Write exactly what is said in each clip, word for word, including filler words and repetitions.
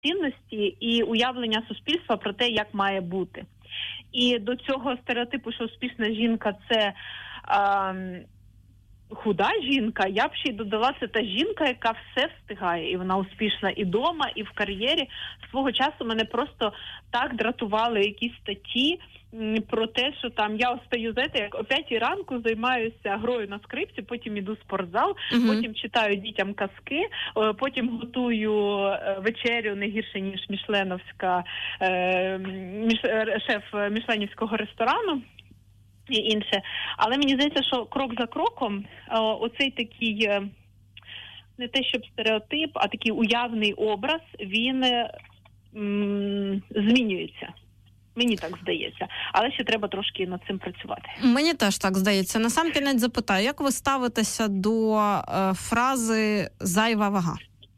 цінності і уявлення суспільства про те, як має бути. І до цього стереотипу, що успішна жінка – це а, худа жінка, я б ще й додала, це та жінка, яка все встигає. І вона успішна і вдома, і в кар'єрі. Свого часу мене просто так дратували якісь статті про те, що там я встаю, знаєте, як о п'ятій ранку займаюся грою на скрипці, потім іду в спортзал, угу. потім читаю дітям казки, потім готую вечерю не гірше, ніж мішленовська, міш, шеф мішленівського ресторану і інше. Але мені здається, що крок за кроком оцей такий, не те щоб стереотип, а такий уявний образ, він м, змінюється. Мені так здається. Але ще треба трошки над цим працювати. Мені теж так здається. Насамкінець запитаю, як ви ставитеся до е, фрази «зайва вага»?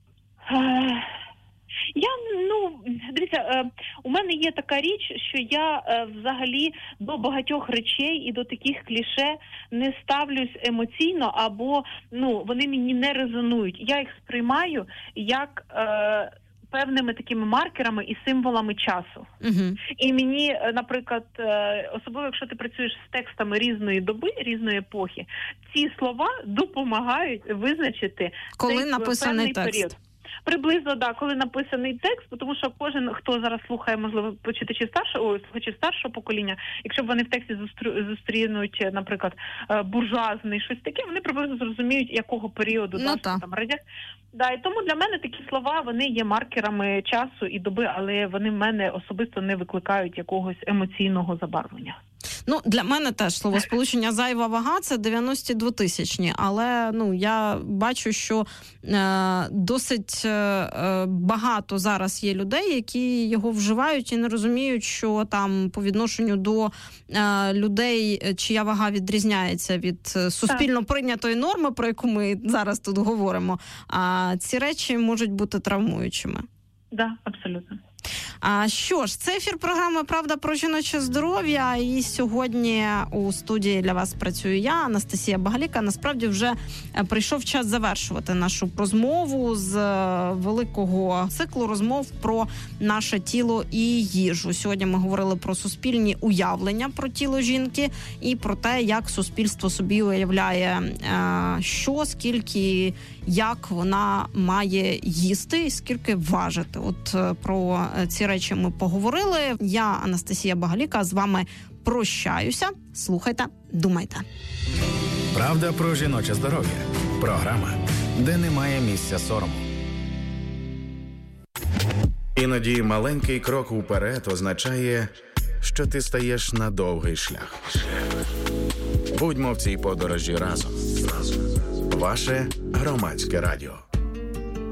Е, я, ну, дивіться, е, у мене є така річ, що я е, взагалі до багатьох речей і до таких кліше не ставлюсь емоційно, або, ну, вони мені не резонують. Я їх сприймаю як... Е, певними такими маркерами і символами часу. Uh-huh. І мені, наприклад, особливо якщо ти працюєш з текстами різної доби, різної епохи, ці слова допомагають визначити коли цей написаний певний текст. Період. Приблизно, да, коли написаний текст, тому що кожен, хто зараз слухає, можливо, почитачі старшого, ой, слухачі старшого покоління, якщо б вони в тексті зустрі, зустрінуть, наприклад, буржуазний, щось таке, вони приблизно зрозуміють, якого періоду, ну, да, там, радяк. Да, і тому для мене такі слова, вони є маркерами часу і доби, але вони в мене особисто не викликають якогось емоційного забарвлення. Ну, для мене теж словосполучення «зайва вага» – це дев'яносто двотисячні, але, ну, я бачу, що е, досить е, багато зараз є людей, які його вживають і не розуміють, що там по відношенню до е, людей, чия вага відрізняється від суспільно прийнятої норми, про яку ми зараз тут говоримо, а ці речі можуть бути травмуючими. Так, да, абсолютно. А що ж, це ефір програми «Правда про жіноче здоров'я», і сьогодні у студії для вас працюю я, Анастасія Багаліка. Насправді вже прийшов час завершувати нашу розмову з великого циклу розмов про наше тіло і їжу. Сьогодні ми говорили про суспільні уявлення про тіло жінки і про те, як суспільство собі уявляє, що, скільки, як вона має їсти і скільки важити. От про ці речі ми поговорили. Я, Анастасія Багаліка, з вами прощаюся. Слухайте, думайте. Правда про жіноче здоров'я. Програма, де немає місця сорому. Іноді маленький крок уперед означає, що ти стаєш на довгий шлях. Будьмо в цій подорожі разом. Ваше Громадське радіо.